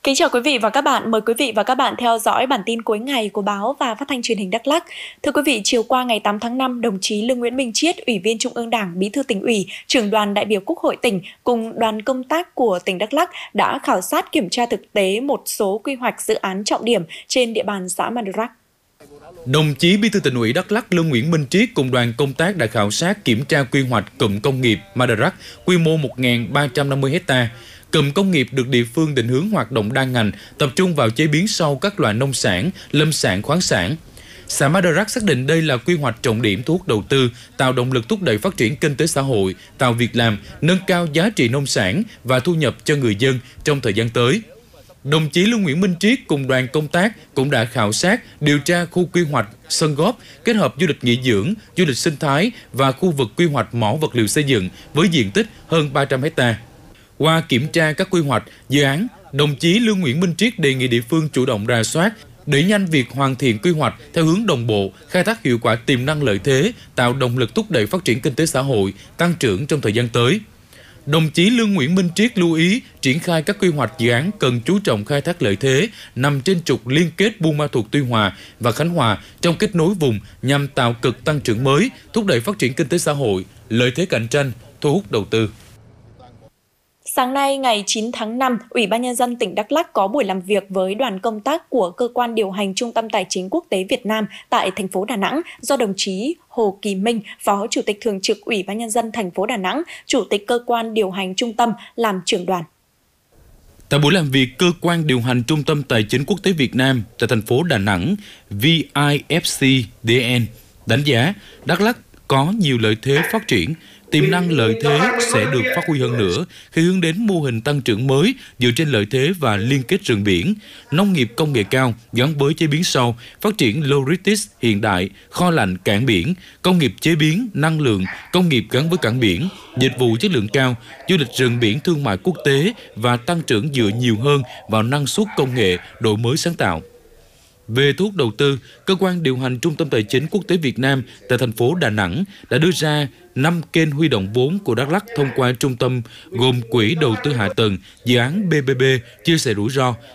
Kính chào quý vị và các bạn. Mời quý vị và các bạn theo dõi bản tin cuối ngày của báo và phát thanh truyền hình Đắk Lắk. Thưa quý vị, chiều qua ngày 8 tháng 5, đồng chí Lương Nguyễn Minh Chiết, Ủy viên Trung ương Đảng, Bí thư Tỉnh ủy, Trưởng đoàn đại biểu Quốc hội tỉnh cùng đoàn công tác của tỉnh Đắk Lắk đã khảo sát kiểm tra thực tế một số quy hoạch dự án trọng điểm trên địa bàn xã Madarak. Đồng chí Bí thư Tỉnh ủy Đắk Lắk Lương Nguyễn Minh Chiết cùng đoàn công tác đã khảo sát kiểm tra quy hoạch cụm công nghiệp Madarak quy mô 1.350 ha. Cụm công nghiệp được địa phương định hướng hoạt động đa ngành, tập trung vào chế biến sâu các loại nông sản, lâm sản, khoáng sản. Xã Madarak xác định đây là quy hoạch trọng điểm thu hút đầu tư, tạo động lực thúc đẩy phát triển kinh tế xã hội, tạo việc làm, nâng cao giá trị nông sản và thu nhập cho người dân trong thời gian tới. Đồng chí Lương Nguyễn Minh Chiết cùng đoàn công tác cũng đã khảo sát, điều tra khu quy hoạch Sơn Góp kết hợp du lịch nghỉ dưỡng, du lịch sinh thái và khu vực quy hoạch mỏ vật liệu xây dựng với diện tích hơn 300 ha. Qua kiểm tra các quy hoạch, dự án, đồng chí Lương Nguyễn Minh Chiết đề nghị địa phương chủ động rà soát, đẩy nhanh việc hoàn thiện quy hoạch theo hướng đồng bộ, khai thác hiệu quả tiềm năng lợi thế, tạo động lực thúc đẩy phát triển kinh tế xã hội, tăng trưởng trong thời gian tới. Đồng chí Lương Nguyễn Minh Chiết lưu ý triển khai các quy hoạch dự án cần chú trọng khai thác lợi thế nằm trên trục liên kết Buôn Ma Thuột, Tuy Hòa và Khánh Hòa trong kết nối vùng nhằm tạo cực tăng trưởng mới, thúc đẩy phát triển kinh tế xã hội, lợi thế cạnh tranh, thu hút đầu tư. Sáng nay, ngày 9 tháng 5, Ủy ban Nhân dân tỉnh Đắk Lắk có buổi làm việc với đoàn công tác của Cơ quan điều hành Trung tâm Tài chính Quốc tế Việt Nam tại thành phố Đà Nẵng do đồng chí Hồ Kỳ Minh, Phó Chủ tịch Thường trực Ủy ban Nhân dân thành phố Đà Nẵng, Chủ tịch Cơ quan điều hành Trung tâm làm trưởng đoàn. Tại buổi làm việc, Cơ quan điều hành Trung tâm Tài chính Quốc tế Việt Nam tại thành phố Đà Nẵng, VIFC-DN, đánh giá Đắk Lắk có nhiều lợi thế phát triển, tiềm năng lợi thế sẽ được phát huy hơn nữa khi hướng đến mô hình tăng trưởng mới dựa trên lợi thế và liên kết rừng biển, nông nghiệp công nghệ cao gắn với chế biến sâu, phát triển logistics hiện đại, kho lạnh cảng biển, công nghiệp chế biến, năng lượng, công nghiệp gắn với cảng biển, dịch vụ chất lượng cao, du lịch rừng biển thương mại quốc tế và tăng trưởng dựa nhiều hơn vào năng suất công nghệ, đổi mới sáng tạo. Về thu hút đầu tư, Cơ quan điều hành Trung tâm Tài chính Quốc tế Việt Nam tại thành phố Đà Nẵng đã đưa ra 5 kênh huy động vốn của Đắk Lắk thông qua trung tâm gồm Quỹ đầu tư hạ tầng, dự án BBB, chia sẻ rủi ro,